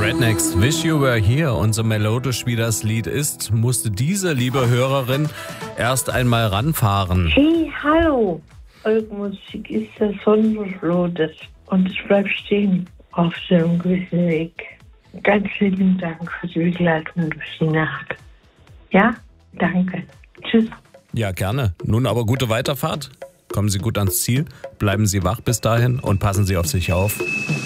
Rednecks, Wish You Were Here. Und so melodisch wie das Lied ist, musste diese liebe Hörerin erst einmal ranfahren. Hey, hallo. Eure Musik ist das Sonnenflotes und ich bleib stehen auf dem gewissen Weg. Ganz lieben Dank für die Begleitung durch die Nacht. Ja, danke. Tschüss. Ja, gerne. Nun aber gute Weiterfahrt. Kommen Sie gut ans Ziel, bleiben Sie wach bis dahin und passen Sie auf sich auf.